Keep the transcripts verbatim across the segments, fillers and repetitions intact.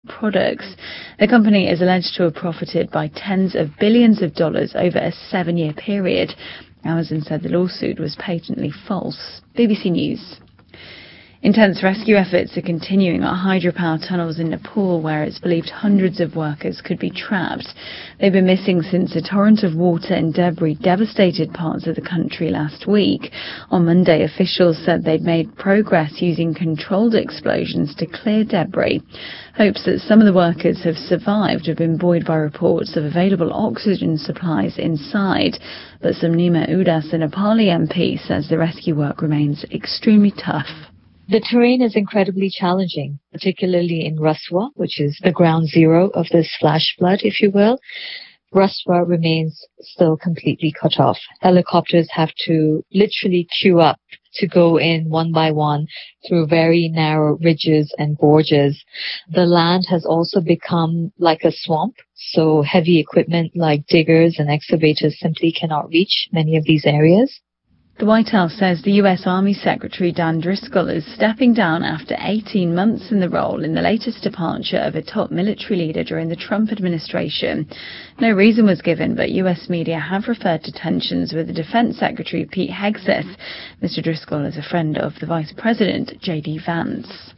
products. The company is alleged to have profited by tens of billions of dollars over a seven-year period. Amazon said the lawsuit was patently false. B B C News. Intense rescue efforts are continuing at hydropower tunnels in Nepal, where it's believed hundreds of workers could be trapped. They've been missing since a torrent of water and debris devastated parts of the country last week. On Monday, officials said they'd made progress using controlled explosions to clear debris. Hopes that some of the workers have survived have been buoyed by reports of available oxygen supplies inside. But Samnima Udas, a Nepali M P, says the rescue work remains extremely tough. The terrain is incredibly challenging, particularly in Raswa, which is the ground zero of this flash flood, if you will. Raswa remains still completely cut off. Helicopters have to literally queue up to go in one by one through very narrow ridges and gorges. The land has also become like a swamp, so heavy equipment like diggers and excavators simply cannot reach many of these areas. The White House says the U S Army Secretary Dan Driscoll is stepping down after eighteen months in the role in the latest departure of a top military leader during the Trump administration. No reason was given, but U S media have referred to tensions with the Defense Secretary Pete Hegseth. Mister Driscoll is a friend of the Vice President, J D Vance.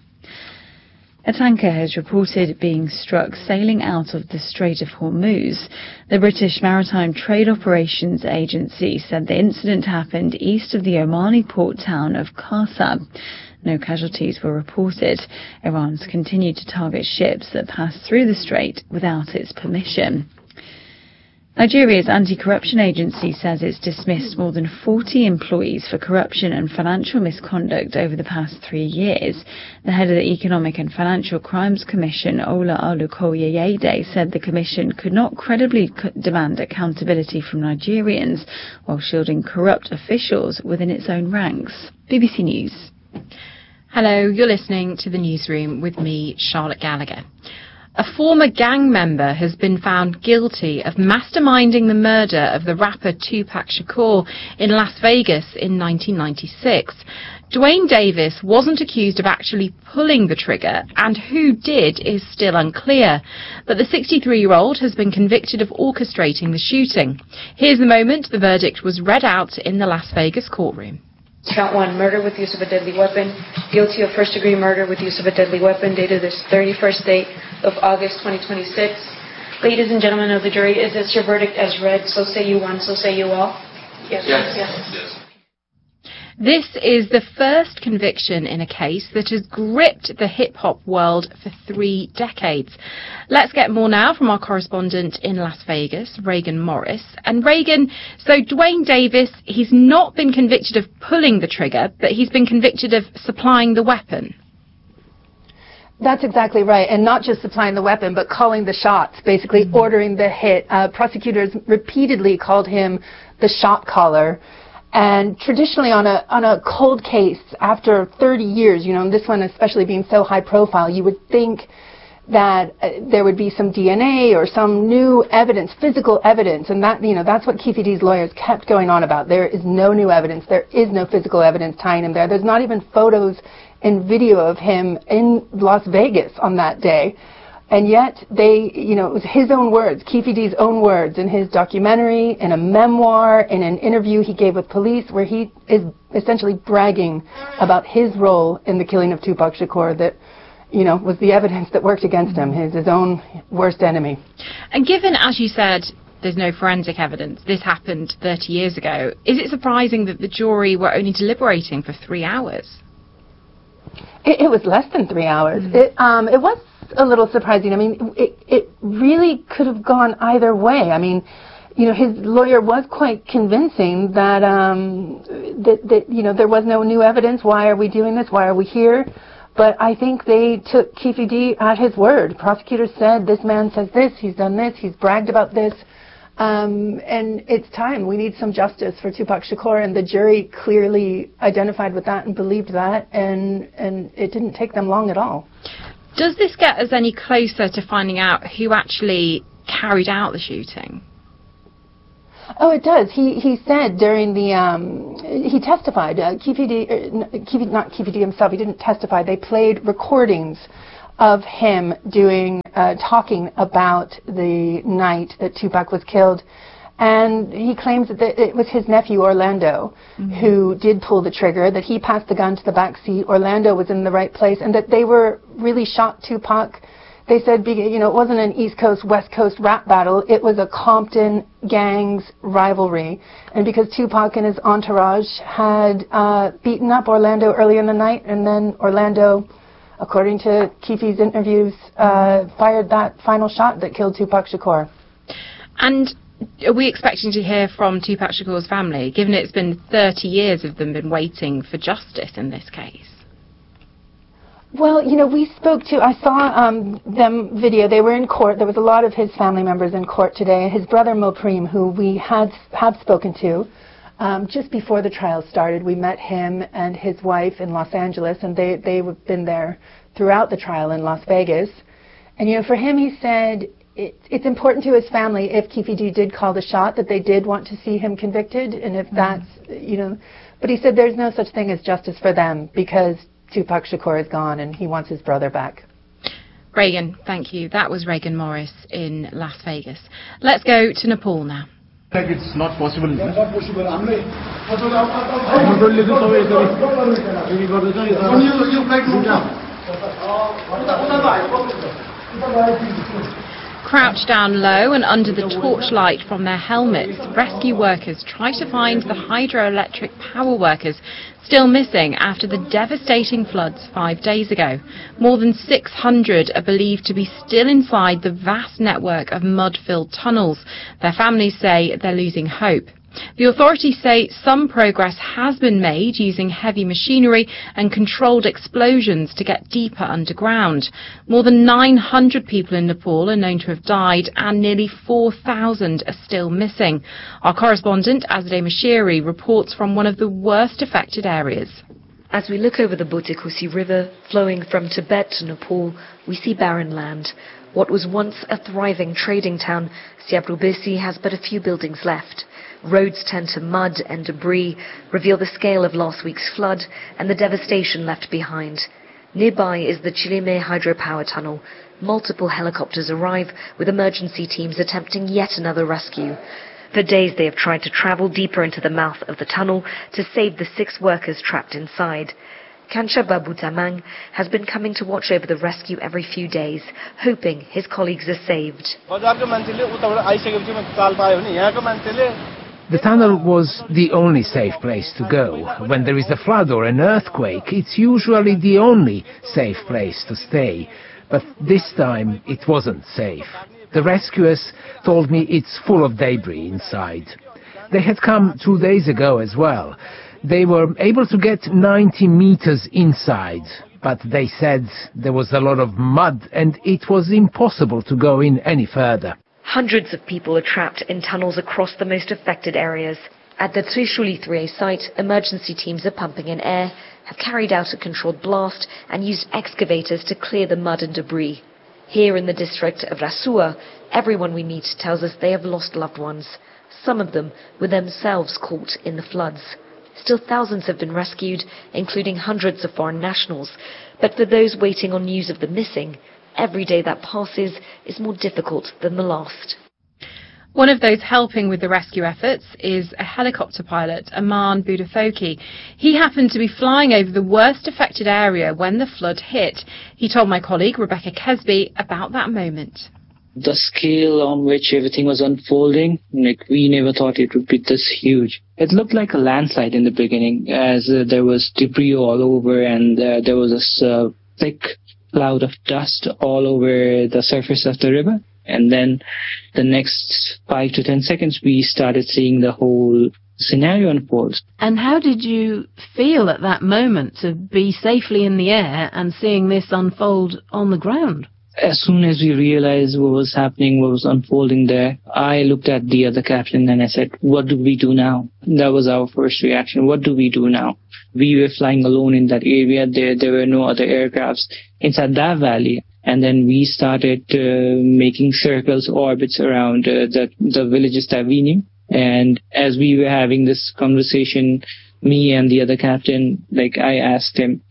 A tanker has reported being struck sailing out of the Strait of Hormuz. The British Maritime Trade Operations Agency said the incident happened east of the Omani port town of Qarsab. No casualties were reported. Iran's continued to target ships that pass through the strait without its permission. Nigeria's anti-corruption agency says it's dismissed more than forty employees for corruption and financial misconduct over the past three years. The head of the Economic and Financial Crimes Commission, Ola Olukoyede, said the commission could not credibly demand accountability from Nigerians while shielding corrupt officials within its own ranks. B B C News. Hello, you're listening to The Newsroom with me, Charlotte Gallagher. A former gang member has been found guilty of masterminding the murder of the rapper Tupac Shakur in Las Vegas in nineteen ninety-six. Duane Davis wasn't accused of actually pulling the trigger, and who did is still unclear. But the sixty-three-year-old has been convicted of orchestrating the shooting. Here's the moment the verdict was read out in the Las Vegas courtroom. Count one, murder with use of a deadly weapon. Guilty of first-degree murder with use of a deadly weapon, dated this thirty-first day of August twenty twenty-six. Ladies and gentlemen of the jury, is this your verdict as read? So say you one, so say you all. Yes. Yes. Yes. yes. This is the first conviction in a case that has gripped the hip-hop world for three decades. Let's get more now from our correspondent in Las Vegas, Reagan Morris. And Reagan, so Duane Davis, he's not been convicted of pulling the trigger, but he's been convicted of supplying the weapon. That's exactly right, and not just supplying the weapon, but calling the shots, basically mm-hmm. ordering the hit. Uh, prosecutors repeatedly called him the shot caller. And traditionally on a on a cold case, after thirty years, you know, this one especially being so high profile, you would think that uh, there would be some D N A or some new evidence, physical evidence, and that, you know, that's what Keffe D's lawyers kept going on about. There is no new evidence. There is no physical evidence tying him there. There's not even photos and video of him in Las Vegas on that day. And yet they, you know, it was his own words, Keffe D's own words in his documentary, in a memoir, in an interview he gave with police, where he is essentially bragging about his role in the killing of Tupac Shakur that, you know, was the evidence that worked against him, his, his own worst enemy. And given, as you said, there's no forensic evidence, this happened thirty years ago, is it surprising that the jury were only deliberating for three hours? It, it was less than three hours. Mm. It, um, it was a little surprising. I mean, it, it really could have gone either way. I mean, you know, his lawyer was quite convincing that, um, that, that, you know, there was no new evidence. Why are we doing this? Why are we here? But I think they took Keffe D at his word. Prosecutors said, this man says this, he's done this, he's bragged about this. Um, and it's time. We need some justice for Tupac Shakur, and the jury clearly identified with that and believed that, and, and it didn't take them long at all. Does this get us any closer to finding out who actually carried out the shooting? Oh, it does. He he said during the um, he testified. Uh, Keffe D, uh, Keffe, not Keffe D himself. He didn't testify. They played recordings of him doing, uh, talking about the night that Tupac was killed. And he claims that it was his nephew, Orlando, mm-hmm. who did pull the trigger, that he passed the gun to the back seat, Orlando was in the right place, and that they were really shot Tupac. They said, you know, it wasn't an East Coast, West Coast rap battle, it was a Compton gangs rivalry. And because Tupac and his entourage had uh, beaten up Orlando early in the night, and then Orlando, according to Keefe's interviews, uh, fired that final shot that killed Tupac Shakur. And are we expecting to hear from Tupac Shakur's family, given it's been thirty years of them been waiting for justice in this case? Well, you know, we spoke to, I saw um, them video. They were in court. There was a lot of his family members in court today. His brother Mopreme, who we had have spoken to um, just before the trial started, we met him and his wife in Los Angeles, and they they've been there throughout the trial in Las Vegas. And you know, for him, he said it, it's important to his family if Keefe D did call the shot that they did want to see him convicted, and if mm-hmm. that's you know, but he said there's no such thing as justice for them because Tupac Shakur is gone and he wants his brother back. Reagan, thank you. That was Reagan Morris in Las Vegas. Let's go to Nepal now. Like it's not possible. It's not possible. Crouched down low and under the torchlight from their helmets, rescue workers try to find the hydroelectric power workers still missing after the devastating floods five days ago. More than six hundred are believed to be still inside the vast network of mud-filled tunnels. Their families say they're losing hope. The authorities say some progress has been made using heavy machinery and controlled explosions to get deeper underground. More than nine hundred people in Nepal are known to have died and nearly four thousand are still missing. Our correspondent Azadeh Mashiri reports from one of the worst affected areas. As we look over the Bute Kosi River, flowing from Tibet to Nepal, we see barren land. What was once a thriving trading town, Siabrubesi has but a few buildings left. Roads turned to mud and debris reveal the scale of last week's flood and the devastation left behind. Nearby is the Chilime hydropower tunnel. Multiple helicopters arrive with emergency teams attempting yet another rescue. For days they have tried to travel deeper into the mouth of the tunnel to save the six workers trapped inside. Kancha Babu Tamang has been coming to watch over the rescue every few days, hoping his colleagues are saved. The tunnel was the only safe place to go. When there is a flood or an earthquake, it's usually the only safe place to stay. But this time it wasn't safe. The rescuers told me it's full of debris inside. They had come two days ago as well. They were able to get ninety meters inside, but they said there was a lot of mud and it was impossible to go in any further. Hundreds of people are trapped in tunnels across the most affected areas. At the Trishuli three A site, emergency teams are pumping in air, have carried out a controlled blast and used excavators to clear the mud and debris. Here in the district of Rasua, everyone we meet tells us they have lost loved ones. Some of them were themselves caught in the floods. Still thousands have been rescued, including hundreds of foreign nationals. But for those waiting on news of the missing, every day that passes is more difficult than the last. One of those helping with the rescue efforts is a helicopter pilot, Aman Budafoki. He happened to be flying over the worst affected area when the flood hit. He told my colleague Rebecca Kesby about that moment. The scale on which everything was unfolding, like we never thought it would be this huge. It looked like a landslide in the beginning, as uh, there was debris all over and uh, there was this uh, thick cloud of dust all over the surface of the river. And then the next five to ten seconds, we started seeing the whole scenario unfold. And how did you feel at that moment to be safely in the air and seeing this unfold on the ground? As soon as we realized what was happening, what was unfolding there, I looked at the other captain and I said, what do we do now? That was our first reaction. What do we do now? We were flying alone in that area. There, there were no other aircrafts inside that valley. And then we started uh, making circles, orbits around uh, the, the villages that we knew. And as we were having this conversation, me and the other captain, like I asked him,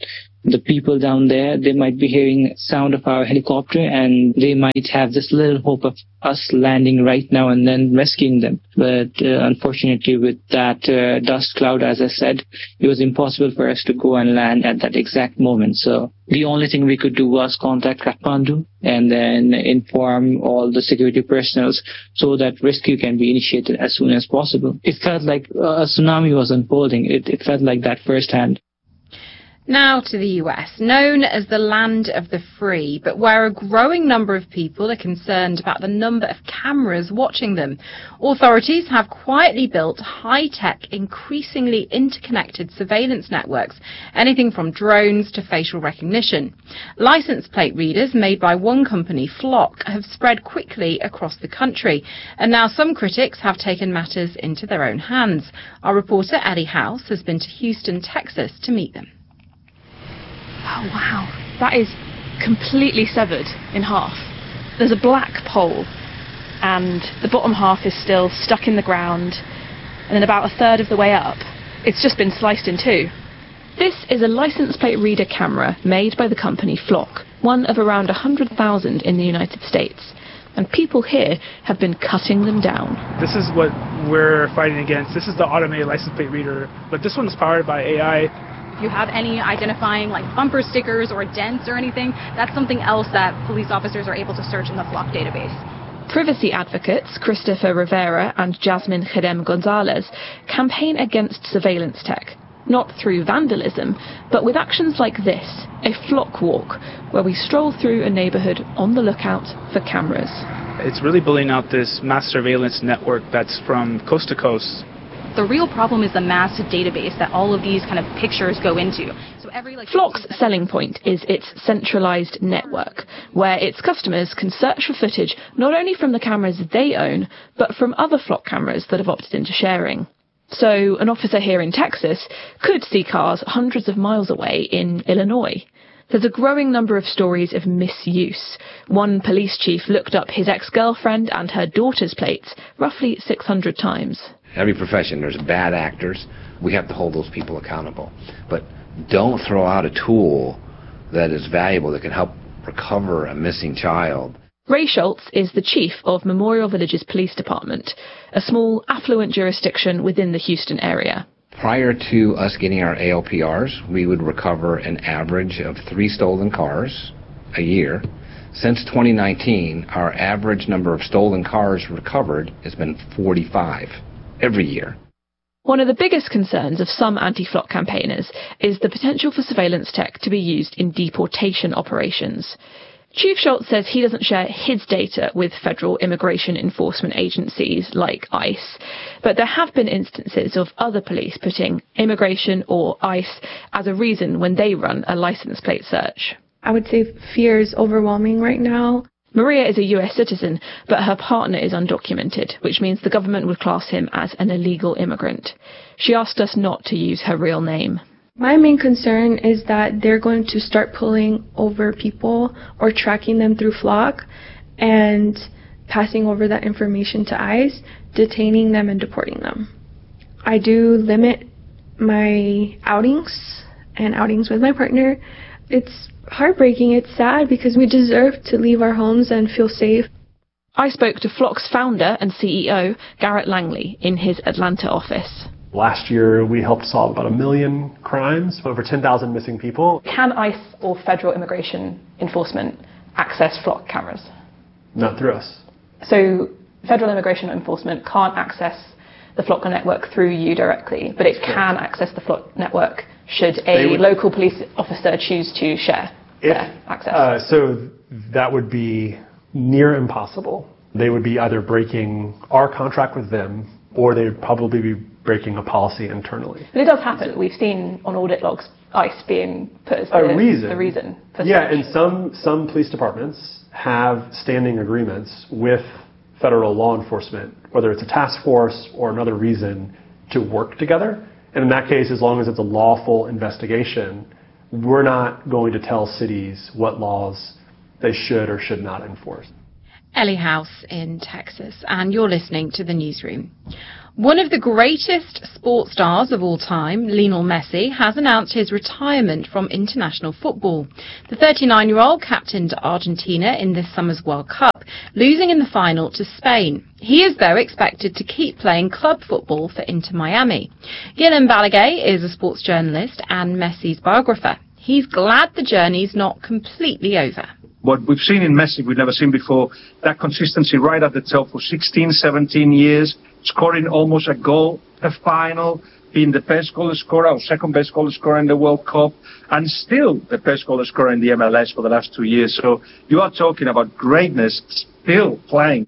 The people down there, they might be hearing sound of our helicopter and they might have this little hope of us landing right now and then rescuing them. But uh, unfortunately, with that uh, dust cloud, as I said, it was impossible for us to go and land at that exact moment. So the only thing we could do was contact Kathmandu and then inform all the security personnel so that rescue can be initiated as soon as possible. It felt like a tsunami was unfolding. It, it felt like that firsthand. Now to the U S, known as the land of the free, but where a growing number of people are concerned about the number of cameras watching them. Authorities have quietly built high-tech, increasingly interconnected surveillance networks, anything from drones to facial recognition. License plate readers made by one company, Flock, have spread quickly across the country, and now some critics have taken matters into their own hands. Our reporter, Ellie House, has been to Houston, Texas, to meet them. Oh, wow. That is completely severed in half. There's a black pole, and the bottom half is still stuck in the ground, and then about a third of the way up, it's just been sliced in two. This is a license plate reader camera made by the company Flock, one of around one hundred thousand in the United States. And people here have been cutting them down. This is what we're fighting against. This is the automated license plate reader, but this one's powered by A I. If you have any identifying like bumper stickers or dents or anything, that's something else that police officers are able to search in the Flock database. Privacy advocates Christopher Rivera and Jasmine Chedem Gonzalez campaign against surveillance tech, not through vandalism, but with actions like this, a Flock walk, where we stroll through a neighborhood on the lookout for cameras. It's really building out this mass surveillance network that's from coast to coast. The real problem is the massive database that all of these kind of pictures go into. So every like Flock's selling point is its centralized network, where its customers can search for footage not only from the cameras they own, but from other Flock cameras that have opted into sharing. So an officer here in Texas could see cars hundreds of miles away in Illinois. There's a growing number of stories of misuse. One police chief looked up his ex-girlfriend and her daughter's plates roughly six hundred times. Every profession, there's bad actors. We have to hold those people accountable. But don't throw out a tool that is valuable, that can help recover a missing child. Ray Schultz is the chief of Memorial Villages Police Department, a small, affluent jurisdiction within the Houston area. Prior to us getting our A L P Rs, we would recover an average of three stolen cars a year. Since twenty nineteen, our average number of stolen cars recovered has been forty-five every year. One of the biggest concerns of some anti-Flock campaigners is the potential for surveillance tech to be used in deportation operations. Chief Schultz says he doesn't share his data with federal immigration enforcement agencies like ICE, but there have been instances of other police putting immigration or ICE as a reason when they run a license plate search. I would say fear is overwhelming right now. Maria is a U S citizen, but her partner is undocumented, which means the government would class him as an illegal immigrant. She asked us not to use her real name. My main concern is that they're going to start pulling over people or tracking them through Flock and passing over that information to ICE, detaining them and deporting them. I do limit my outings and outings with my partner. It's heartbreaking, it's sad, because we deserve to leave our homes and feel safe. I spoke to Flock's founder and C E O, Garrett Langley, in his Atlanta office. Last year, we helped solve about a million crimes, over ten thousand missing people. Can ICE or federal immigration enforcement access Flock cameras? Not through us. So federal immigration enforcement can't access the Flock network through you directly, but it can access the Flock network should a would, local police officer choose to share if, their access. Uh, so that would be near impossible. They would be either breaking our contract with them, or they would probably be breaking a policy internally. But it does happen. We've seen on audit logs ICE being put as the a reason. The reason for yeah, search. and some some police departments have standing agreements with federal law enforcement, whether it's a task force or another reason, to work together. And in that case, as long as it's a lawful investigation, we're not going to tell cities what laws they should or should not enforce. Ellie House in Texas, and you're listening to the Newsroom. One of the greatest sports stars of all time, Lionel Messi, has announced his retirement from international football. The thirty-nine-year-old captained Argentina in this summer's World Cup, losing in the final to Spain. He is, though, expected to keep playing club football for Inter Miami. Guillem Balaguer is a sports journalist and Messi's biographer. He's glad the journey's not completely over. What we've seen in Messi, we've never seen before, that consistency right at the top for sixteen, seventeen years, scoring almost a goal, a final, being the best goal scorer or second best goal scorer in the World Cup, and still the best goal scorer in the M L S for the last two years. So you are talking about greatness still playing.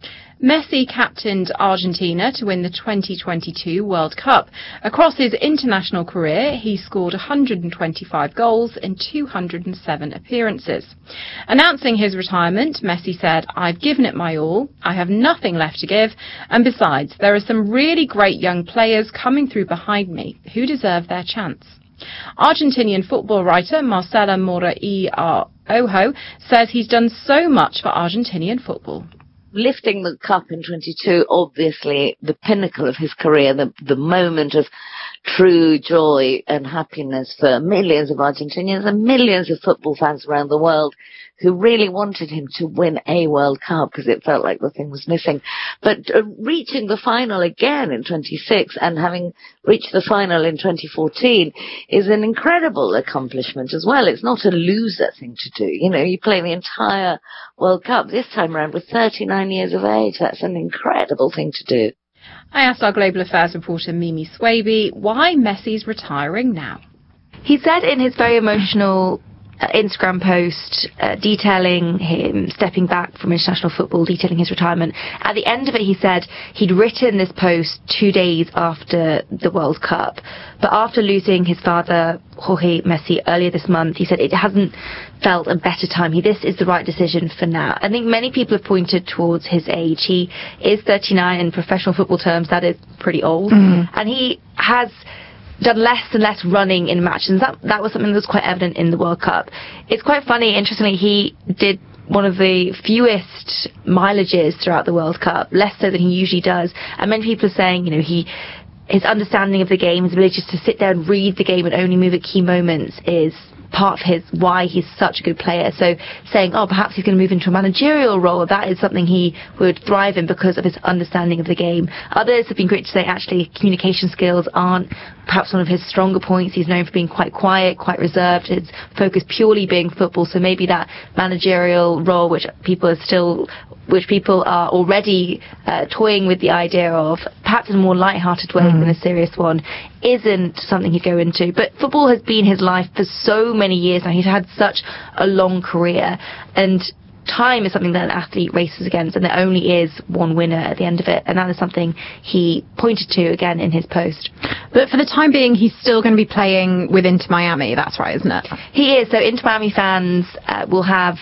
Messi captained Argentina to win the twenty twenty-two World Cup. Across his international career, he scored one hundred twenty-five goals in two hundred seven appearances. Announcing his retirement, Messi said, "I've given it my all. I have nothing left to give. And besides, there are some really great young players coming through behind me who deserve their chance." Argentinian football writer Marcela Mora y Ojo says he's done so much for Argentinian football. Lifting the cup in twenty-two, obviously the pinnacle of his career, the, the moment of true joy and happiness for millions of Argentinians and millions of football fans around the world who really wanted him to win a World Cup because it felt like the thing was missing. But uh, reaching the final again in twenty-six and having reached the final in twenty fourteen is an incredible accomplishment as well. It's not a loser thing to do. You know, you play the entire World Cup this time around with thirty-nine years of age. That's an incredible thing to do. I asked our global affairs reporter Mimi Swaby why Messi's retiring now. He said in his very emotional Uh, Instagram post uh, detailing him stepping back from international football, detailing his retirement. At the end of it, he said he'd written this post two days after the World Cup. But after losing his father, Jorge Messi, earlier this month, he said it hasn't felt a better time. He, this is the right decision for now. I think many people have pointed towards his age. He is thirty-nine. In professional football terms, that is pretty old. Mm. And he has done less and less running in matches. And that, that was something that was quite evident in the World Cup. It's quite funny, interestingly, he did one of the fewest mileages throughout the World Cup, less so than he usually does. And many people are saying, you know, he his understanding of the game, his ability just to sit there and read the game and only move at key moments is part of his why he's such a good player. So saying, oh, perhaps he's going to move into a managerial role, that is something he would thrive in because of his understanding of the game. Others have been quick to say actually communication skills aren't perhaps one of his stronger points. He's known for being quite quiet, quite reserved, his focus purely being football. So maybe that managerial role, which people are still which people are already uh, toying with the idea of, perhaps in a more light-hearted way mm. than a serious one, isn't something he'd go into. But football has been his life for so many years now. He's had such a long career, and time is something that an athlete races against, and there only is one winner at the end of it, and that is something he pointed to again in his post. But for the time being, he's still going to be playing with Inter Miami, that's right, isn't it? He is. So Inter Miami fans uh, will have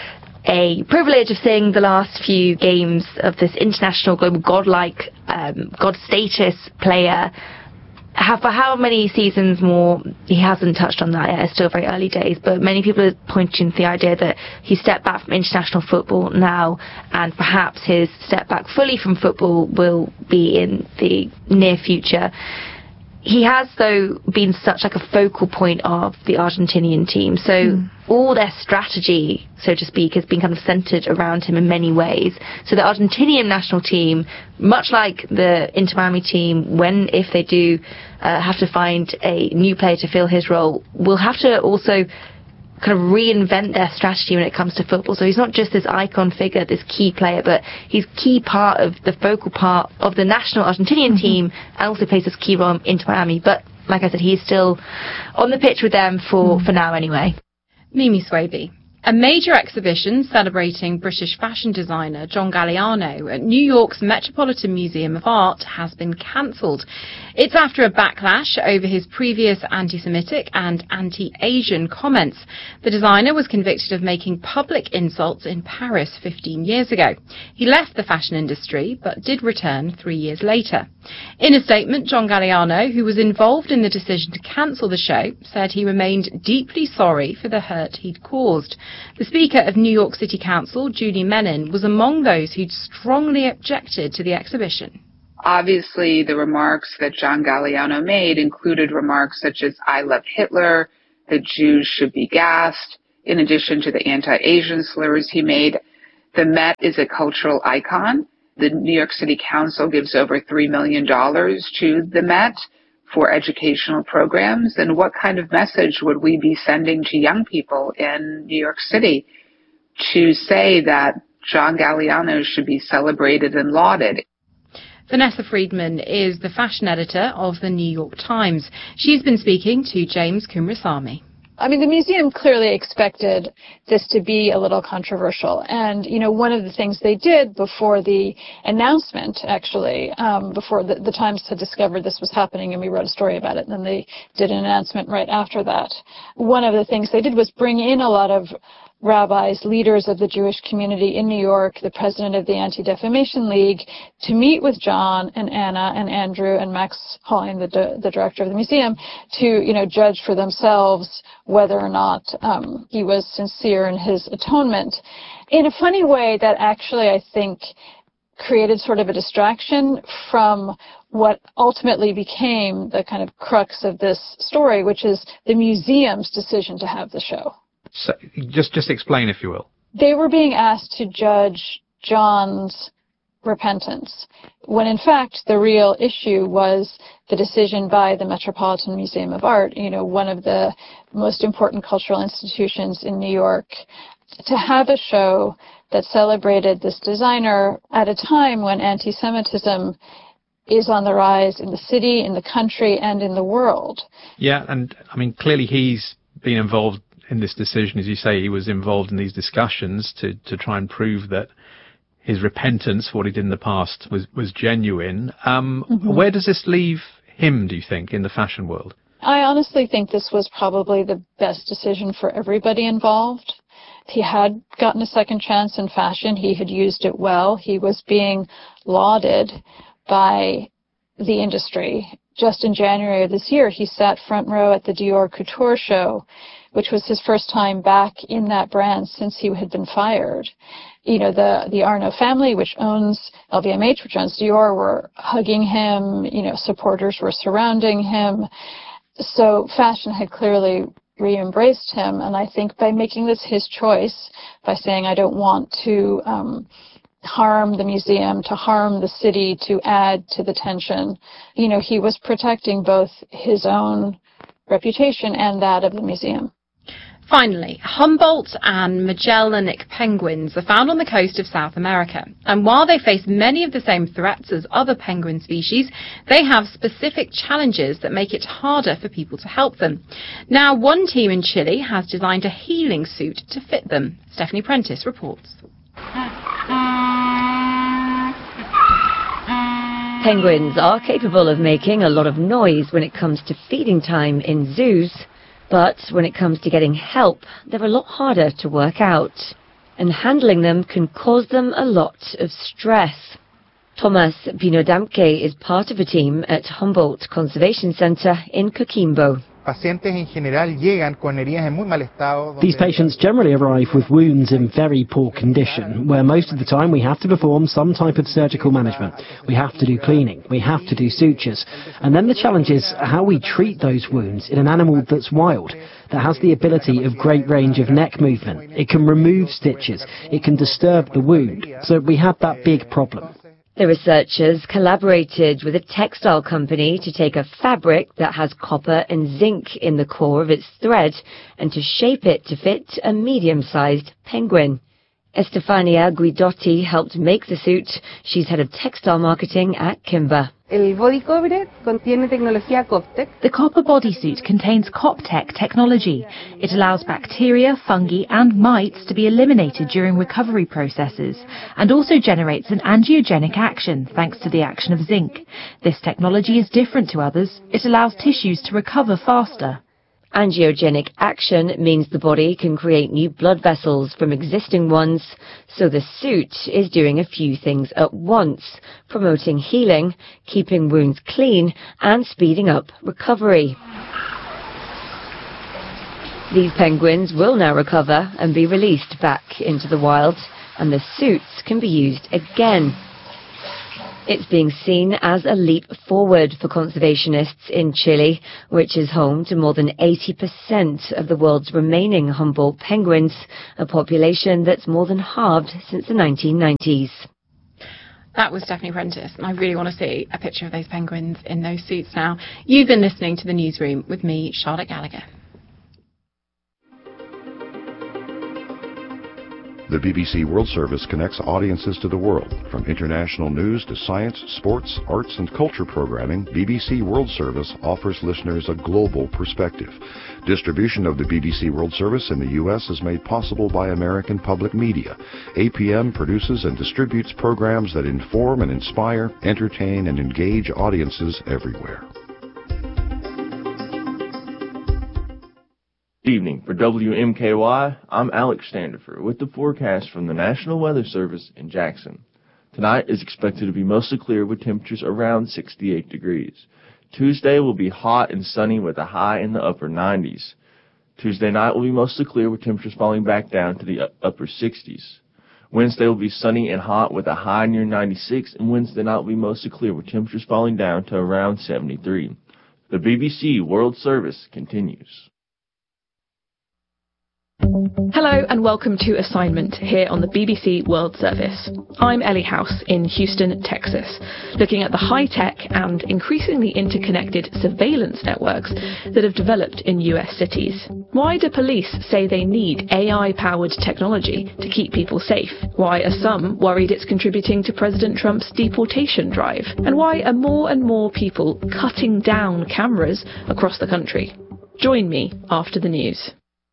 a privilege of seeing the last few games of this international global godlike um, god status player. How, for how many seasons more, he hasn't touched on that yet. It's still very early days, but many people are pointing to the idea that he stepped back from international football now, and perhaps his step back fully from football will be in the near future. He has, though, been such like a focal point of the Argentinian team. So mm. all their strategy, so to speak, has been kind of centred around him in many ways. So the Argentinian national team, much like the Inter Miami team, when, if they do uh, have to find a new player to fill his role, will have to also kind of reinvent their strategy when it comes to football. So he's not just this icon figure, this key player, but he's key part of the focal part of the national Argentinian mm-hmm. team, and also plays this key role in Inter Miami. But like I said, he's still on the pitch with them for, mm. for now anyway. Mimi Swaby. A major exhibition celebrating British fashion designer John Galliano at New York's Metropolitan Museum of Art has been cancelled. It's after a backlash over his previous anti-Semitic and anti-Asian comments. The designer was convicted of making public insults in Paris fifteen years ago. He left the fashion industry, but did return three years later. In a statement, John Galliano, who was involved in the decision to cancel the show, said he remained deeply sorry for the hurt he'd caused. The Speaker of New York City Council, Judy Menin, was among those who'd strongly objected to the exhibition. Obviously, the remarks that John Galliano made included remarks such as, "I love Hitler," that Jews should be gassed, in addition to the anti-Asian slurs he made. The Met is a cultural icon. The New York City Council gives over three million dollars to the Met for educational programs. And what kind of message would we be sending to young people in New York City to say that John Galliano should be celebrated and lauded? Vanessa Friedman is the fashion editor of the New York Times. She's been speaking to James Kumrasamy. I mean, the museum clearly expected this to be a little controversial. And, you know, one of the things they did before the announcement, actually, um, before the, the Times had discovered this was happening, and we wrote a story about it, and then they did an announcement right after that. One of the things they did was bring in a lot of rabbis, leaders of the Jewish community in New York, the president of the Anti-Defamation League, to meet with John and Anna and Andrew and Max Hoyne, the, the director of the museum, to, you know, judge for themselves whether or not um, he was sincere in his atonement. In a funny way, that actually, I think, created sort of a distraction from what ultimately became the kind of crux of this story, which is the museum's decision to have the show. So just just explain, if you will. They were being asked to judge John's repentance, when in fact the real issue was the decision by the Metropolitan Museum of Art, you know, one of the most important cultural institutions in New York, to have a show that celebrated this designer at a time when anti-Semitism is on the rise in the city, in the country, and in the world. Yeah, and I mean, clearly he's been involved in this decision. As you say, he was involved in these discussions to, to try and prove that his repentance for what he did in the past was, was genuine. Um, mm-hmm. Where does this leave him, do you think, in the fashion world? I honestly think this was probably the best decision for everybody involved. He had gotten a second chance in fashion. He had used it well. He was being lauded by the industry. Just in January of this year, he sat front row at the Dior Couture show, which was his first time back in that brand since he had been fired. You know, the, the Arnault family, which owns L V M H, which owns Dior, were hugging him. You know, supporters were surrounding him. So fashion had clearly re-embraced him. And I think by making this his choice, by saying, I don't want to um, harm the museum, to harm the city, to add to the tension, you know, he was protecting both his own reputation and that of the museum. Finally, Humboldt and Magellanic penguins are found on the coast of South America, and while they face many of the same threats as other penguin species, they have specific challenges that make it harder for people to help them. Now, one team in Chile has designed a healing suit to fit them. Stephanie Prentice reports. Penguins are capable of making a lot of noise when it comes to feeding time in zoos. But when it comes to getting help, they're a lot harder to work out, and handling them can cause them a lot of stress. Thomas Pinodamke is part of a team at Humboldt Conservation Center in Coquimbo. These patients generally arrive with wounds in very poor condition, where most of the time we have to perform some type of surgical management. We have to do cleaning, we have to do sutures, and then the challenge is how we treat those wounds in an animal that's wild, that has the ability of great range of neck movement. It can remove stitches, it can disturb the wound, so we have that big problem. The researchers collaborated with a textile company to take a fabric that has copper and zinc in the core of its thread and to shape it to fit a medium-sized penguin. Estefania Guidotti helped make the suit. She's head of textile marketing at Kimber. The copper bodysuit contains CopTech technology. It allows bacteria, fungi and mites to be eliminated during recovery processes and also generates an angiogenic action thanks to the action of zinc. This technology is different to others. It allows tissues to recover faster. Angiogenic action means the body can create new blood vessels from existing ones, so the suit is doing a few things at once, promoting healing, keeping wounds clean, and speeding up recovery. These penguins will now recover and be released back into the wild, and the suits can be used again. It's being seen as a leap forward for conservationists in Chile, which is home to more than eighty percent of the world's remaining Humboldt penguins, a population that's more than halved since the nineteen nineties. That was Stephanie Prentice, and I really want to see a picture of those penguins in those suits now. You've been listening to The Newsroom with me, Charlotte Gallagher. The B B C World Service connects audiences to the world. From international news to science, sports, arts and culture programming, B B C World Service offers listeners a global perspective. Distribution of the B B C World Service in the U S is made possible by American Public Media. A P M produces and distributes programs that inform and inspire, entertain and engage audiences everywhere. Good evening. For W M K Y, I'm Alex Standifer with the forecast from the National Weather Service in Jackson. Tonight is expected to be mostly clear with temperatures around sixty-eight degrees. Tuesday will be hot and sunny with a high in the upper nineties. Tuesday night will be mostly clear with temperatures falling back down to the upper sixties. Wednesday will be sunny and hot with a high near ninety-six, and Wednesday night will be mostly clear with temperatures falling down to around seventy-three. The B B C World Service continues. Hello and welcome to Assignment here on the B B C World Service. I'm Ellie House in Houston, Texas, looking at the high-tech and increasingly interconnected surveillance networks that have developed in U S cities. Why do police say they need A I-powered technology to keep people safe? Why are some worried it's contributing to President Trump's deportation drive? And why are more and more people cutting down cameras across the country? Join me after the news.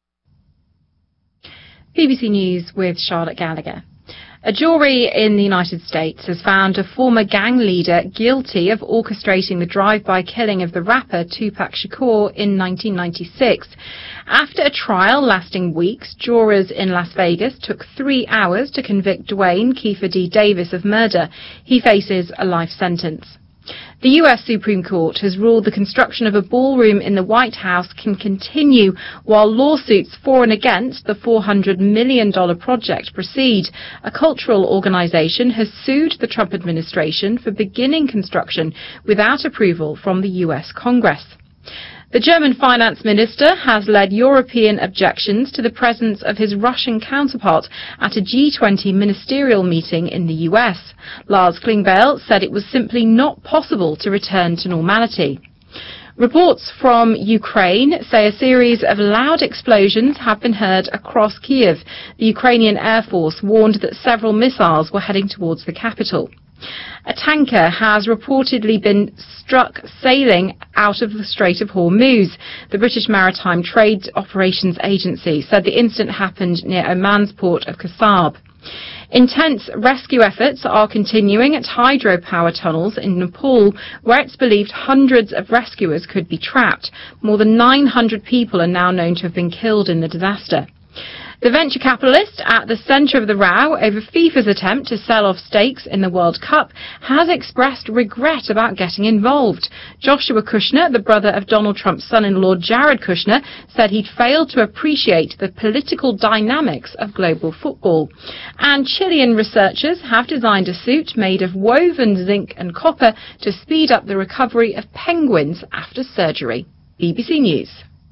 B B C News with Charlotte Gallagher. A jury in the United States has found a former gang leader guilty of orchestrating the drive-by killing of the rapper Tupac Shakur in nineteen ninety-six. After a trial lasting weeks, jurors in Las Vegas took three hours to convict Dwayne Kiefer D. Davis of murder. He faces a life sentence. The U S Supreme Court has ruled the construction of a ballroom in the White House can continue while lawsuits for and against the four hundred million dollars project proceed. A cultural organization has sued the Trump administration for beginning construction without approval from the U S Congress. The German finance minister has led European objections to the presence of his Russian counterpart at a G twenty ministerial meeting in the U S. Lars Klingbeil said it was simply not possible to return to normality. Reports from Ukraine say a series of loud explosions have been heard across Kiev. The Ukrainian Air Force warned that several missiles were heading towards the capital. A tanker has reportedly been struck sailing out of the Strait of Hormuz. The British Maritime Trade Operations Agency said the incident happened near Oman's port of Kasab. Intense rescue efforts are continuing at hydropower tunnels in Nepal, where it's believed hundreds of rescuers could be trapped. More than nine hundred people are now known to have been killed in the disaster. The venture capitalist at the centre of the row over FIFA's attempt to sell off stakes in the World Cup has expressed regret about getting involved. Joshua Kushner, the brother of Donald Trump's son-in-law Jared Kushner, said he'd failed to appreciate the political dynamics of global football. And Chilean researchers have designed a suit made of woven zinc and copper to speed up the recovery of penguins after surgery. B B C News.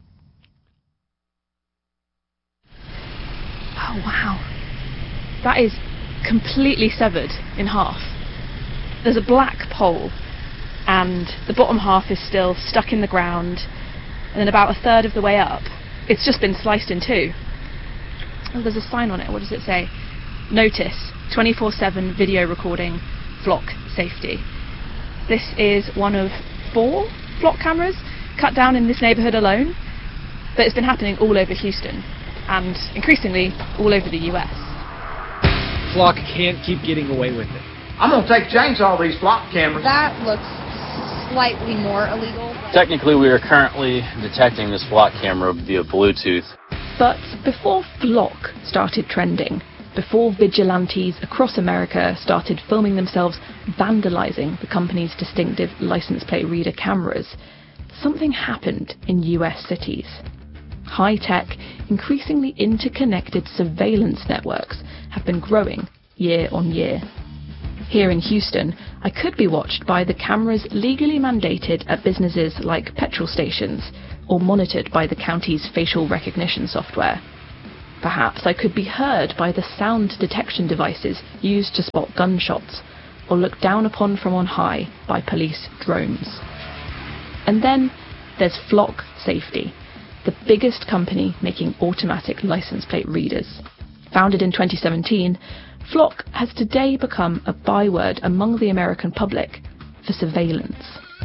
Oh, wow. That is completely severed in half. There's a black pole, and the bottom half is still stuck in the ground, and then about a third of the way up, it's just been sliced in two. Oh, there's a sign on it. What does it say? Notice, twenty-four seven video recording, flock safety. This is one of four flock cameras cut down in this neighbourhood alone, but it's been happening all over Houston, and increasingly all over the U S. Flock can't keep getting away with it. I'm going to take chainsaw these flock cameras. That looks slightly more illegal. Technically, we are currently detecting this flock camera via Bluetooth. But before flock started trending, before vigilantes across America started filming themselves vandalizing the company's distinctive license plate reader cameras, something happened in U S cities. High-tech, increasingly interconnected surveillance networks have been growing year on year. Here in Houston, I could be watched by the cameras legally mandated at businesses like petrol stations, or monitored by the county's facial recognition software. Perhaps I could be heard by the sound detection devices used to spot gunshots, or looked down upon from on high by police drones. And then there's Flock Safety, the biggest company making automatic license plate readers. Founded in twenty seventeen, Flock has today become a byword among the American public for surveillance.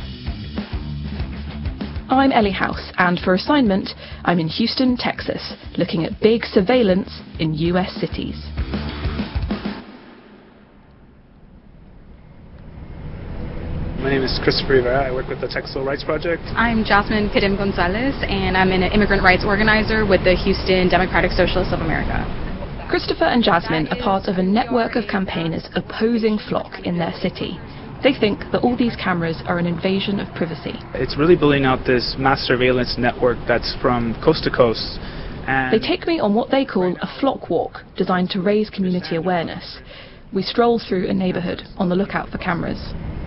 I'm Ellie House, and for assignment, I'm in Houston, Texas, looking at big surveillance in U S cities. My name is Christopher Rivera. I work with the Texas Civil Rights Project. I'm Jasmine Pidem Gonzalez, and I'm an immigrant rights organizer with the Houston Democratic Socialists of America. Christopher and Jasmine are part of a network of campaigners opposing Flock in their city. They think that all these cameras are an invasion of privacy. It's really building out this mass surveillance network that's from coast to coast. And they take me on what they call a flock walk, designed to raise community awareness. We stroll through a neighborhood on the lookout for cameras.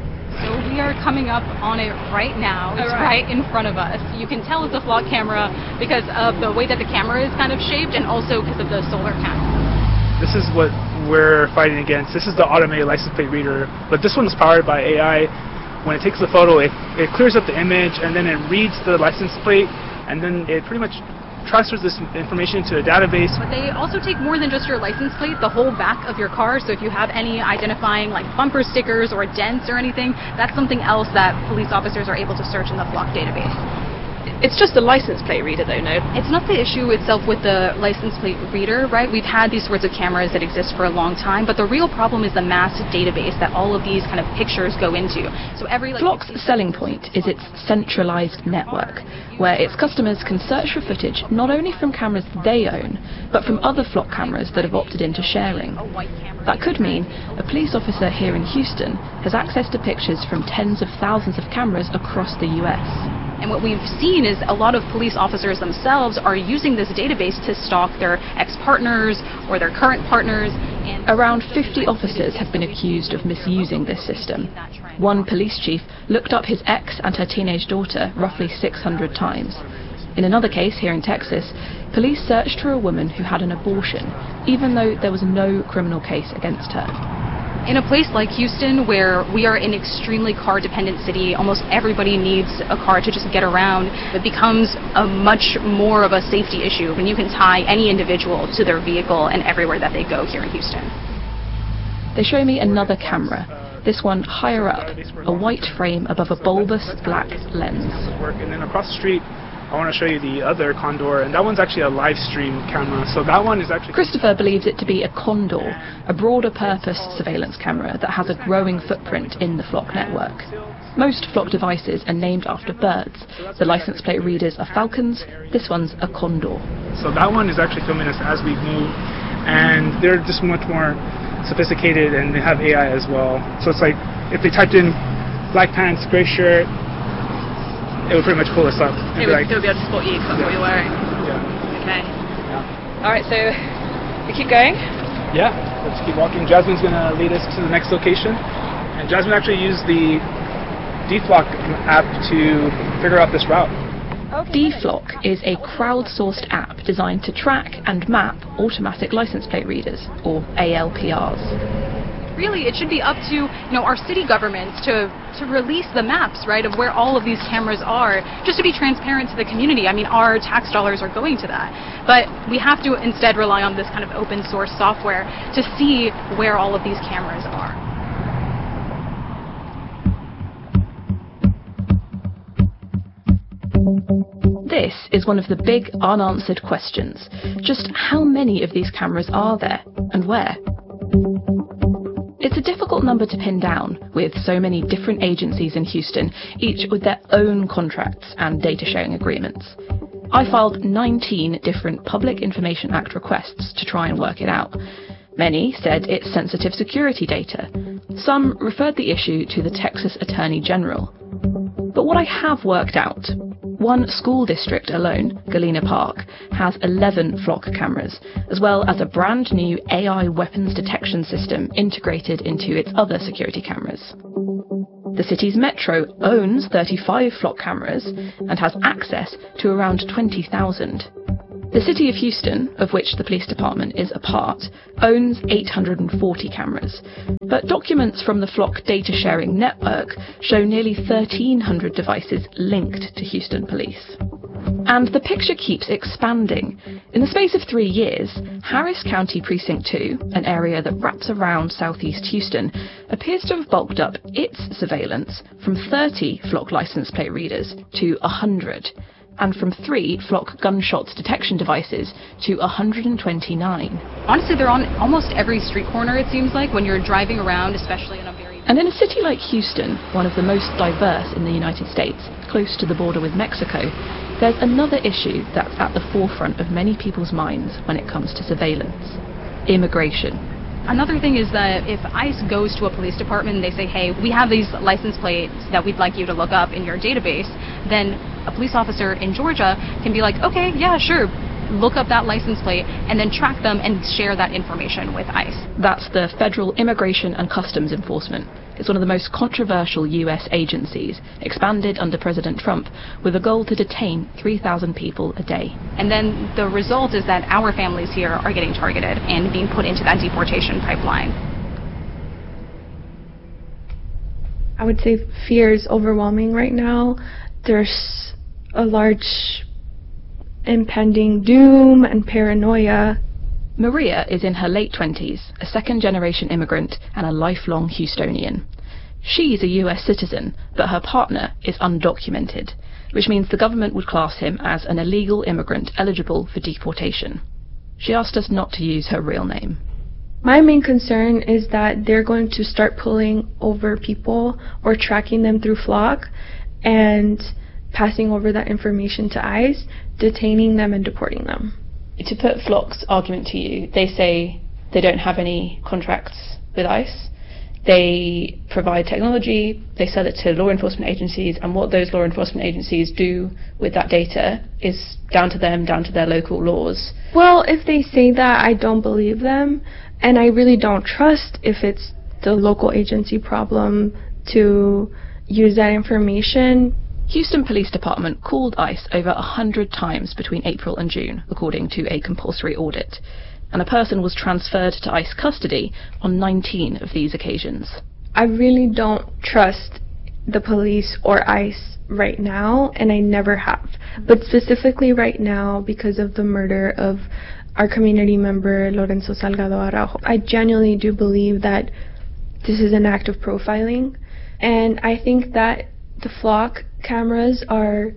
So we are coming up on it right now. It's right. right in front of us. You can tell it's a flock camera because of the way that the camera is kind of shaped, and also because of the solar panel. This is what we're fighting against. This is the automated license plate reader, but this one is powered by A I. When it takes the photo, it, it clears up the image, and then it reads the license plate, and then it pretty much transfers this information to a database. But they also take more than just your license plate, the whole back of your car. So if you have any identifying like bumper stickers or dents or anything, that's something else that police officers are able to search in the Flock database. It's just a license plate reader though, no? It's not the issue itself with the license plate reader, right? We've had these sorts of cameras that exist for a long time, but the real problem is the mass database that all of these kind of pictures go into. So every like, Flock's selling point is its centralized network, where its customers can search for footage not only from cameras they own, but from other Flock cameras that have opted into sharing. That could mean a police officer here in Houston has access to pictures from tens of thousands of cameras across the U S. And what we've seen is a lot of police officers themselves are using this database to stalk their ex-partners or their current partners. And around fifty officers have been accused of misusing this system. One police chief looked up his ex and her teenage daughter roughly six hundred times. In another case here in Texas, police searched for a woman who had an abortion, even though there was no criminal case against her. In a place like Houston, where we are an extremely car-dependent city, almost everybody needs a car to just get around, it becomes a much more of a safety issue when you can tie any individual to their vehicle and everywhere that they go here in Houston. They show me another camera, this one higher up, a white frame above a bulbous black lens. And then across the street, I want to show you the other Condor, and that one's actually a live stream camera. So that one is actually... Christopher believes it to be a Condor, a broader purpose surveillance camera that has a growing footprint in the Flock network. Most Flock devices are named after birds. The license plate readers are falcons, this one's a Condor. So that one is actually filming us as we move, and they're just much more sophisticated, and they have A I as well. So it's like, if they typed in black pants, gray shirt, it would pretty much pull us up. It would, like, it would be able to spot you because that's yeah. what you're wearing. Yeah. Okay. Yeah. All right, so we keep going? Yeah, let's keep walking. Jasmine's going to lead us to the next location. And Jasmine actually used the D-Flock app to figure out this route. Okay. D-Flock is a crowdsourced app designed to track and map automatic license plate readers, or A L P Rs. Really, it should be up to, you know, our city governments to, to release the maps, right, of where all of these cameras are, just to be transparent to the community. I mean, our tax dollars are going to that. But we have to instead rely on this kind of open source software to see where all of these cameras are. This is one of the big unanswered questions. Just how many of these cameras are there, and where? It's a difficult number to pin down, with so many different agencies in Houston, each with their own contracts and data sharing agreements. I filed nineteen different Public Information Act requests to try and work it out. Many said it's sensitive security data. Some referred the issue to the Texas Attorney General. But what I have worked out, One school district alone, Galena Park, has eleven flock cameras, as well as a brand new A I weapons detection system integrated into its other security cameras. The city's metro owns thirty-five flock cameras and has access to around twenty thousand. The City of Houston, of which the police department is a part, owns eight hundred forty cameras, but documents from the Flock data sharing network show nearly thirteen hundred devices linked to Houston police. And the picture keeps expanding. In the space of three years, Harris County Precinct two, an area that wraps around southeast Houston, appears to have bulked up its surveillance from thirty Flock license plate readers to one hundred. And from three Flock gunshots detection devices to one hundred twenty-nine. Honestly, they're on almost every street corner, it seems like, when you're driving around, especially in a very... And in a city like Houston, one of the most diverse in the United States, close to the border with Mexico, there's another issue that's at the forefront of many people's minds when it comes to surveillance: immigration. Another thing is that if ICE goes to a police department and they say, hey, we have these license plates that we'd like you to look up in your database, then a police officer in Georgia can be like, okay, yeah, sure, look up that license plate and then track them and share that information with ICE. That's the Federal Immigration and Customs Enforcement. It's one of the most controversial U S agencies, expanded under President Trump, with a goal to detain three thousand people a day. And then the result is that our families here are getting targeted and being put into that deportation pipeline. I would say fear is overwhelming right now. There's a large impending doom and paranoia. Maria is in her late twenties, a second-generation immigrant and a lifelong Houstonian. She's a U S citizen, but her partner is undocumented, which means the government would class him as an illegal immigrant eligible for deportation. She asked us not to use her real name. My main concern is that they're going to start pulling over people or tracking them through Flock and passing over that information to ICE, detaining them and deporting them. To put Flock's argument to you, they say they don't have any contracts with ICE. They provide technology, they sell it to law enforcement agencies, and what those law enforcement agencies do with that data is down to them, down to their local laws. Well, if they say that, I don't believe them, and I really don't trust if it's the local agency problem to use that information. Houston Police Department called ICE over one hundred times between April and June, according to a compulsory audit, and a person was transferred to ICE custody on nineteen of these occasions. I really don't trust the police or ICE right now, and I never have. But specifically right now, because of the murder of our community member, Lorenzo Salgado Araujo, I genuinely do believe that this is an act of profiling, and I think that the Flock cameras are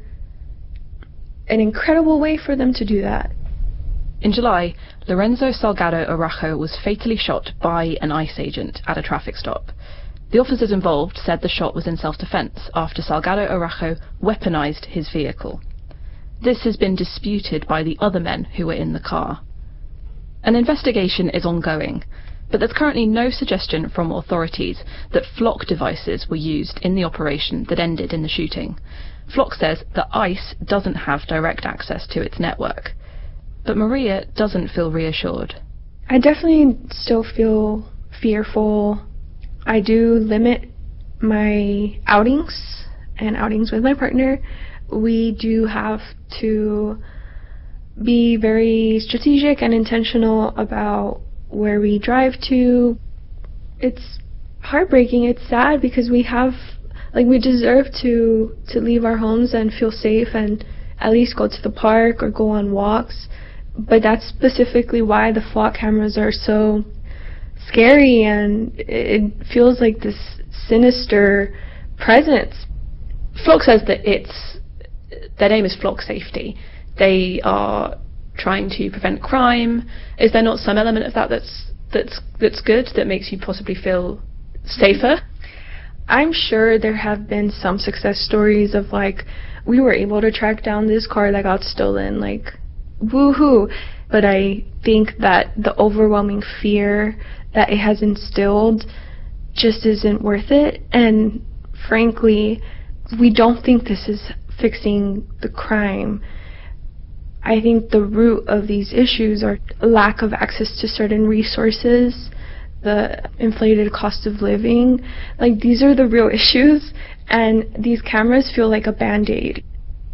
an incredible way for them to do that. In July, Lorenzo Salgado Araujo was fatally shot by an ICE agent at a traffic stop. The officers involved said the shot was in self-defense after Salgado Araujo weaponized his vehicle. This has been disputed by the other men who were in the car. An investigation is ongoing, but there's currently no suggestion from authorities that Flock devices were used in the operation that ended in the shooting. Flock says that ICE doesn't have direct access to its network. But Maria doesn't feel reassured. I definitely still feel fearful. I do limit my outings and outings with my partner. We do have to be very strategic and intentional about where we drive to. It's heartbreaking, it's sad, because we have, like, we deserve to to leave our homes and feel safe and at least go to the park or go on walks. But that's specifically why the Flock cameras are so scary, and it feels like this sinister presence. Flock says that it's their name is Flock Safety. They are trying to prevent crime. Is there not some element of that that's that's that's good, that makes you possibly feel safer? I'm sure there have been some success stories of, like, we were able to track down this car that got stolen, like, woohoo. But I think that the overwhelming fear that it has instilled just isn't worth it, and frankly, we don't think this is fixing the crime. I think the root of these issues are lack of access to certain resources, the inflated cost of living. Like, these are the real issues, and these cameras feel like a Band-Aid.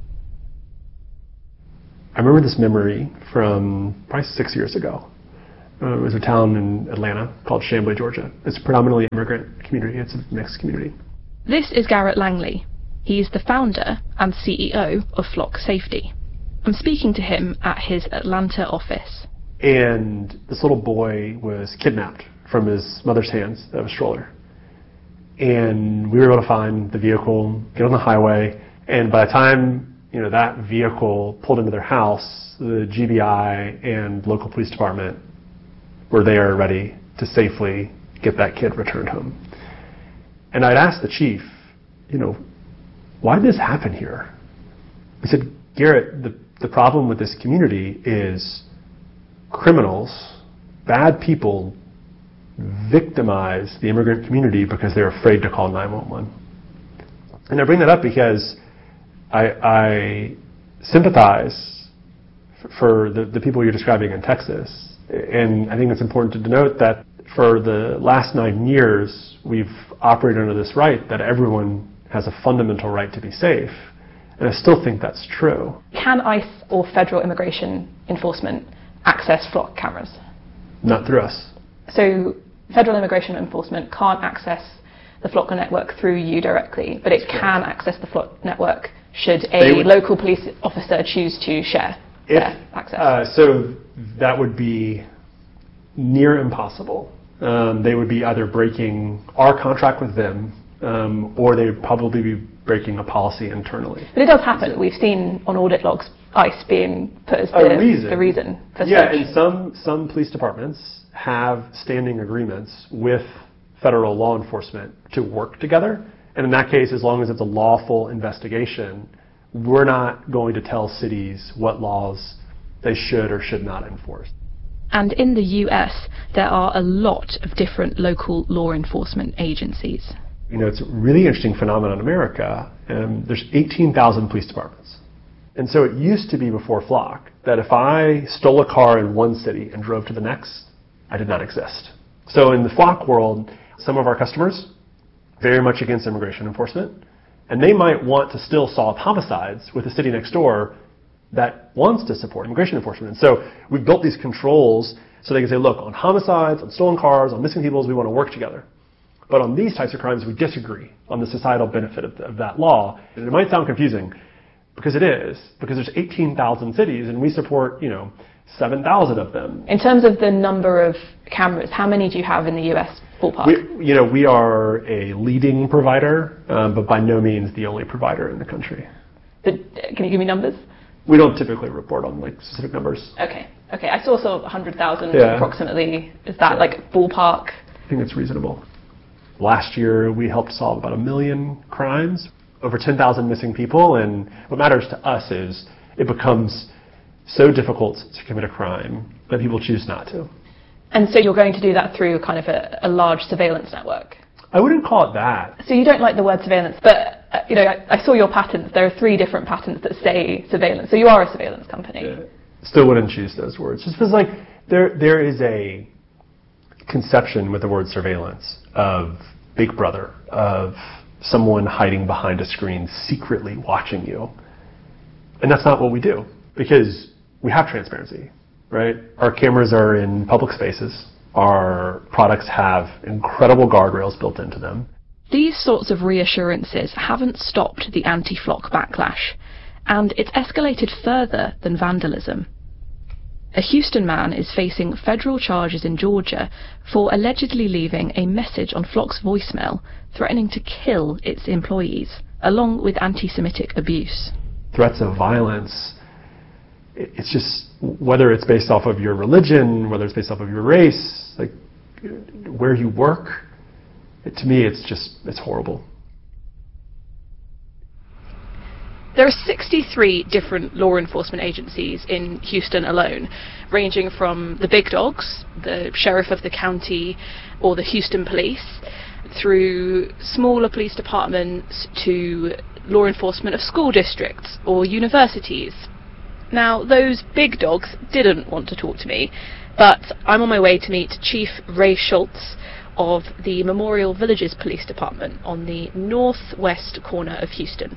I remember this memory from probably six years ago. Uh, it was a town in Atlanta called Chamblee, Georgia. It's a predominantly immigrant community. It's a mixed community. This is Garrett Langley. He's the founder and C E O of Flock Safety. I'm speaking to him at his Atlanta office. And this little boy was kidnapped from his mother's hands of a stroller. And we were able to find the vehicle, get on the highway, and by the time, you know, that vehicle pulled into their house, the G B I and local police department were there ready to safely get that kid returned home. And I'd asked the chief, you know, why did this happen here? He said, Garrett, the, the problem with this community is criminals, bad people, victimize the immigrant community because they're afraid to call nine one one. And I bring that up because I, I sympathize f- for the, the people you're describing in Texas. And I think it's important to denote that for the last nine years, we've operated under this right that everyone has a fundamental right to be safe. And I still think that's true. Can ICE or federal immigration enforcement access Flock cameras? Not through us. So federal immigration enforcement can't access the Flock network through you directly, but it can access the Flock network should a would, local police officer choose to share if, their access. Uh, so that would be near impossible. Um, they would be either breaking our contract with them, um, or they would probably be breaking a policy internally. But it does happen. We've seen on audit logs ICE being put as the reason, the reason for yeah, search. and some, some police departments have standing agreements with federal law enforcement to work together. And in that case, as long as it's a lawful investigation, we're not going to tell cities what laws they should or should not enforce. And in the U S, there are a lot of different local law enforcement agencies. You know, it's a really interesting phenomenon in America. Um, there's eighteen thousand police departments. And so it used to be before Flock that if I stole a car in one city and drove to the next, I did not exist. So in the Flock world, some of our customers, very much against immigration enforcement, and they might want to still solve homicides with the city next door that wants to support immigration enforcement. And so we've built these controls so they can say, look, on homicides, on stolen cars, on missing people, we want to work together. But on these types of crimes, we disagree on the societal benefit of, of that law. And it might sound confusing, because it is, because there's eighteen thousand cities, and we support, you know, seven thousand of them. In terms of the number of cameras, how many do you have in the U S ballpark? We, you know, we are a leading provider, um, but by no means the only provider in the country. But, can you give me numbers? We don't typically report on like specific numbers. Okay. Okay. I saw sort of one hundred thousand yeah. approximately. Is that like ballpark? I think it's reasonable. Last year, we helped solve about a million crimes, over ten thousand missing people, and what matters to us is it becomes so difficult to commit a crime that people choose not to. And so you're going to do that through kind of a, a large surveillance network? I wouldn't call it that. So you don't like the word surveillance, but uh, you know, I, I saw your patents. There are three different patents that say surveillance. So you are a surveillance company. Yeah. Still wouldn't choose those words. Just because, like, there there is a conception with the word surveillance of Big Brother, of someone hiding behind a screen secretly watching you. And that's not what we do, because we have transparency, right? Our cameras are in public spaces. Our products have incredible guardrails built into them. These sorts of reassurances haven't stopped the anti-Flock backlash, and it's escalated further than vandalism. A Houston man is facing federal charges in Georgia for allegedly leaving a message on Flock's voicemail threatening to kill its employees, along with anti-Semitic abuse. Threats of violence, it's just, whether it's based off of your religion, whether it's based off of your race, like where you work, it, to me it's just, it's horrible. There are sixty-three different law enforcement agencies in Houston alone, ranging from the big dogs, the sheriff of the county or the Houston police, through smaller police departments to law enforcement of school districts or universities. Now, those big dogs didn't want to talk to me, but I'm on my way to meet Chief Ray Schultz of the Memorial Villages Police Department on the northwest corner of Houston.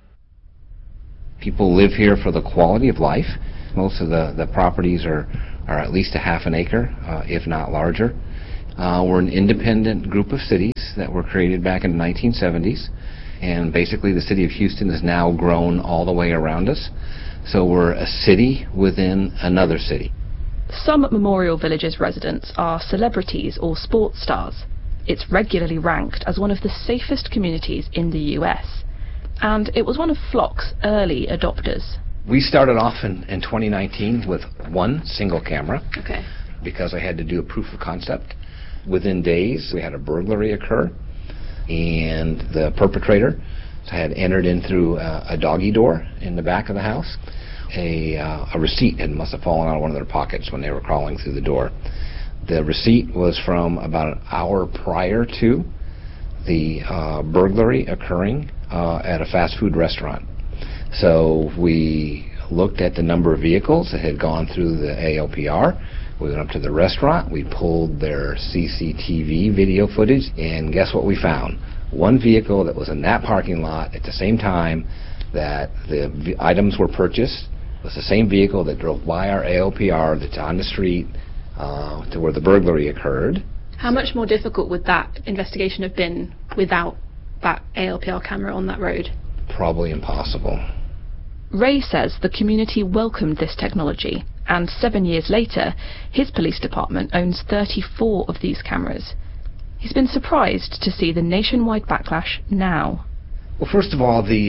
People live here for the quality of life. Most of the, the properties are, are at least a half an acre, uh, if not larger. Uh, we're an independent group of cities that were created back in the nineteen seventies, and basically the city of Houston has now grown all the way around us. So we're a city within another city. Some Memorial Villages residents are celebrities or sports stars. It's regularly ranked as one of the safest communities in the U S, and it was one of Flock's early adopters. We started off in, in twenty nineteen with one single camera, okay, because I had to do a proof of concept. Within days, we had a burglary occur, and the perpetrator had entered in through a, a doggy door in the back of the house. A, uh, a receipt had must have fallen out of one of their pockets when they were crawling through the door. The receipt was from about an hour prior to the uh, burglary occurring uh, at a fast food restaurant. So we looked at the number of vehicles that had gone through the A L P R. We went up to the restaurant, we pulled their C C T V video footage, and guess what we found? One vehicle that was in that parking lot at the same time that the v- items were purchased was the same vehicle that drove by our A L P R that's on the street uh, to where the burglary occurred. How much more difficult would that investigation have been without that A L P R camera on that road? Probably impossible. Ray says the community welcomed this technology, and seven years later, his police department owns thirty-four of these cameras. He's been surprised to see the nationwide backlash now. Well, first of all, the,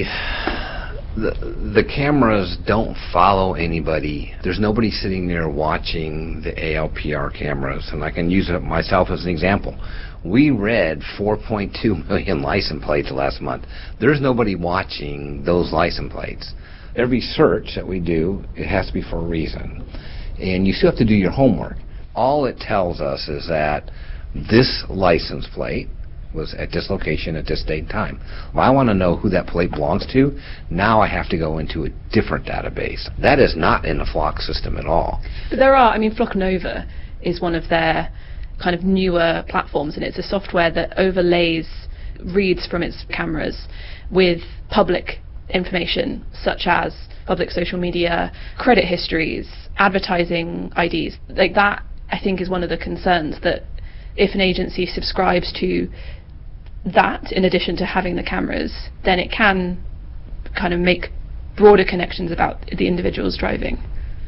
the the cameras don't follow anybody. There's nobody sitting there watching the A L P R cameras, and I can use it myself as an example. We read four point two million license plates last month. There's nobody watching those license plates. Every search that we do, it has to be for a reason. And you still have to do your homework. All it tells us is that this license plate was at this location at this date and time. Well, I want to know who that plate belongs to. Now I have to go into a different database. That is not in the Flock system at all. But there are, I mean, Flock Nova is one of their kind of newer platforms, and it's a software that overlays reads from its cameras with public information such as public social media, credit histories, advertising I Ds. Like that, I think, is one of the concerns, that if an agency subscribes to that in addition to having the cameras, then it can kind of make broader connections about the individuals driving.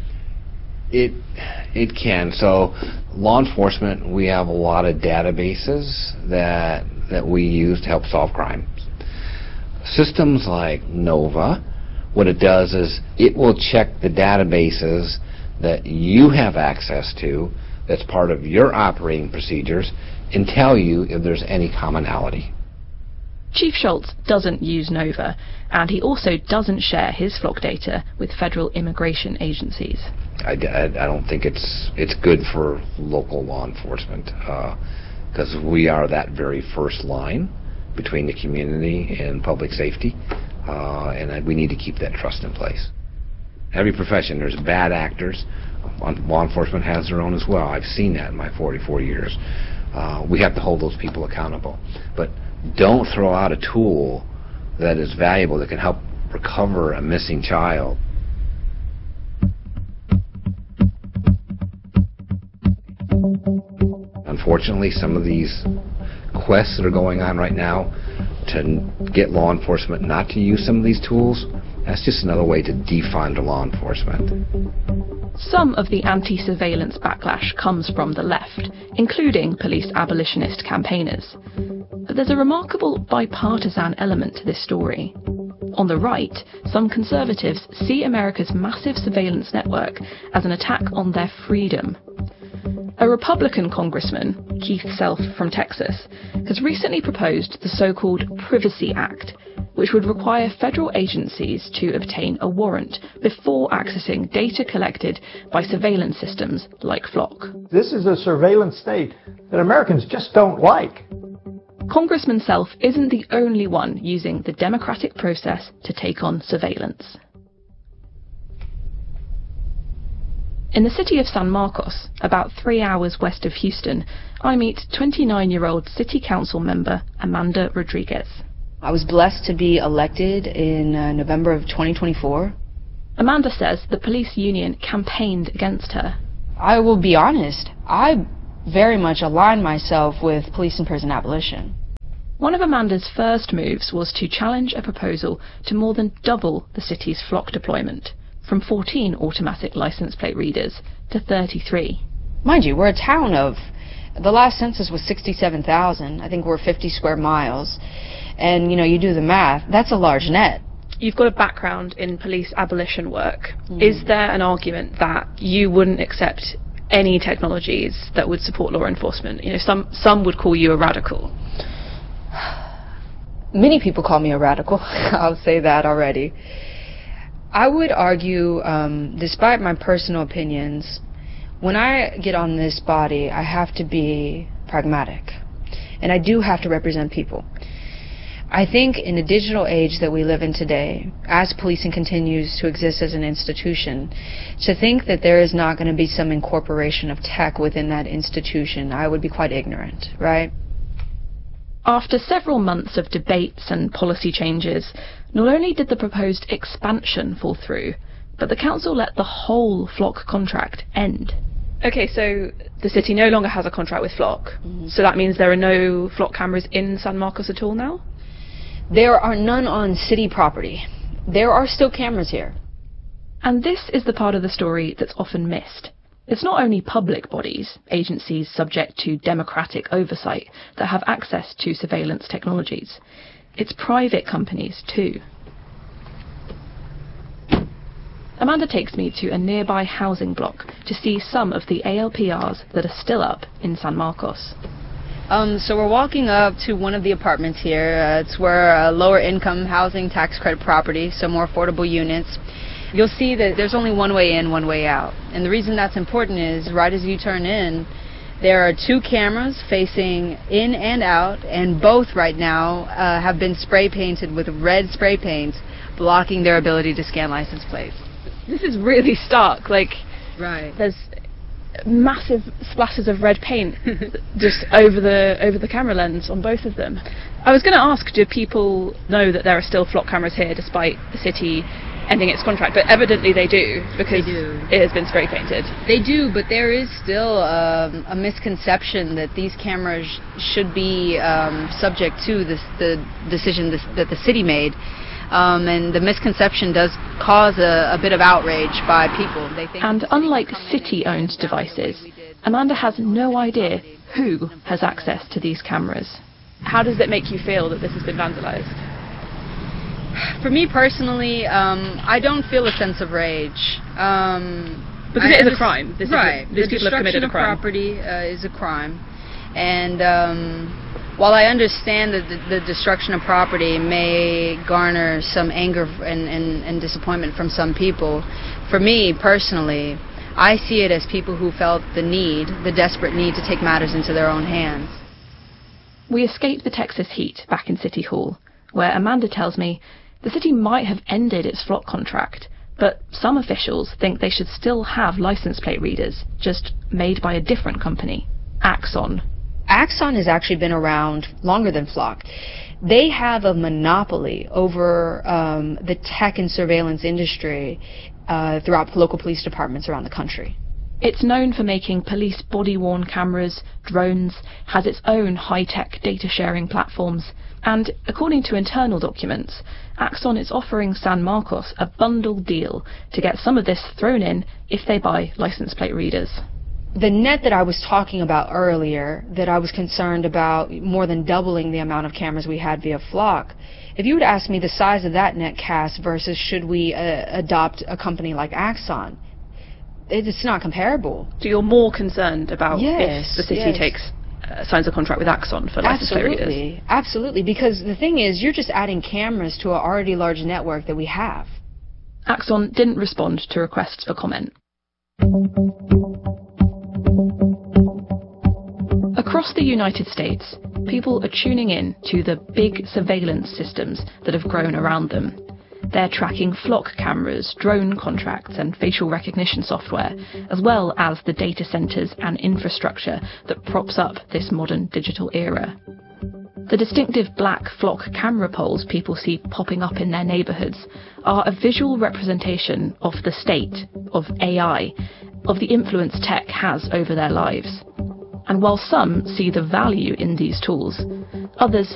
It it can. So law enforcement, we have a lot of databases that that we use to help solve crime. Systems like Nova, what it does is it will check the databases that you have access to that's part of your operating procedures and tell you if there's any commonality. Chief Schultz doesn't use Nova, and he also doesn't share his Flock data with federal immigration agencies. I, I, I don't think it's it's good for local law enforcement because uh, we are that very first line between the community and public safety, uh, and we need to keep that trust in place. Every profession, there's bad actors. Law enforcement has their own as well. I've seen that in my forty-four years. Uh, we have to hold those people accountable. But don't throw out a tool that is valuable, that can help recover a missing child. Unfortunately, some of these quests that are going on right now to get law enforcement not to use some of these tools, that's just another way to defund law enforcement. Some of the anti-surveillance backlash comes from the left, including police abolitionist campaigners. But there's a remarkable bipartisan element to this story. On the right, some conservatives see America's massive surveillance network as an attack on their freedom. A Republican congressman, Keith Self from Texas, has recently proposed the so-called Privacy Act, which would require federal agencies to obtain a warrant before accessing data collected by surveillance systems like Flock. This is a surveillance state that Americans just don't like. Congressman Self isn't the only one using the democratic process to take on surveillance. In the city of San Marcos, about three hours west of Houston, I meet twenty-nine-year-old City Council member Amanda Rodriguez. I was blessed to be elected in uh, November of twenty twenty-four. Amanda says the police union campaigned against her. I will be honest, I very much align myself with police and prison abolition. One of Amanda's first moves was to challenge a proposal to more than double the city's flock deployment, from fourteen automatic license plate readers to thirty-three. Mind you, we're a town of, the last census was sixty-seven thousand, I think we're fifty square miles, and you know, you do the math, that's a large net. You've got a background in police abolition work. Mm. Is there an argument that you wouldn't accept any technologies that would support law enforcement? You know, some some would call you a radical. Many people call me a radical. I'll say that already. I would argue, um, despite my personal opinions, when I get on this body, I have to be pragmatic. And I do have to represent people. I think in the digital age that we live in today, as policing continues to exist as an institution, to think that there is not going to be some incorporation of tech within that institution, I would be quite ignorant, right? After several months of debates and policy changes, not only did the proposed expansion fall through, but the council let the whole Flock contract end. Okay, so the city no longer has a contract with Flock, mm-hmm. so that means there are no Flock cameras in San Marcos at all now? There are none on city property. There are still cameras here. And this is the part of the story that's often missed. It's not only public bodies, agencies subject to democratic oversight, that have access to surveillance technologies. It's private companies too. Amanda takes me to a nearby housing block to see some of the A L P Rs that are still up in San Marcos. Um, so we're walking up to one of the apartments here. Uh, it's where uh, lower income housing tax credit property, so more affordable units. You'll see that there's only one way in, one way out. And the reason that's important is right as you turn in, there are two cameras facing in and out, and both right now uh, have been spray painted with red spray paint, blocking their ability to scan license plates. This is really stark. Like, right. There's massive splashes of red paint just over the over the camera lens on both of them. I was going to ask, do people know that there are still Flock cameras here despite the city ending its contract? But evidently they do, because they do. It has been spray painted. They do, but there is still um, a misconception that these cameras should be um, subject to this, the decision this, that the city made. Um, and the misconception does cause a, a bit of outrage by people. They think and unlike city-owned devices, Amanda has no idea who has access to these cameras. How does it make you feel that this has been vandalized? For me personally, um, I don't feel a sense of rage. Um, because it is a crime. This right. Is a, these the people have committed a crime. Destruction of property uh, is a crime. And um, while I understand that the, the destruction of property may garner some anger and, and, and disappointment from some people, for me personally, I see it as people who felt the need, the desperate need to take matters into their own hands. We escape the Texas heat back in City Hall, where Amanda tells me the city might have ended its Flock contract, but some officials think they should still have license plate readers, just made by a different company, Axon. Axon has actually been around longer than Flock. They have a monopoly over um, the tech and surveillance industry uh, throughout local police departments around the country. It's known for making police body-worn cameras, drones, has its own high-tech data-sharing platforms, and according to internal documents, Axon is offering San Marcos a bundle deal to get some of this thrown in if they buy license plate readers. The net that I was talking about earlier, that I was concerned about more than doubling the amount of cameras we had via Flock, if you would ask me the size of that net cast versus should we uh, adopt a company like Axon, it's not comparable. So you're more concerned about yes, if the city yes. takes uh, signs a contract with Axon for license plate readers? Absolutely, absolutely, because the thing is, you're just adding cameras to an already large network that we have. Axon didn't respond to requests for comment. Across the United States, people are tuning in to the big surveillance systems that have grown around them. They're tracking flock cameras, drone contracts and facial recognition software, as well as the data centres and infrastructure that props up this modern digital era. The distinctive black flock camera poles people see popping up in their neighbourhoods are a visual representation of the state, of A I, of the influence tech has over their lives. And while some see the value in these tools, others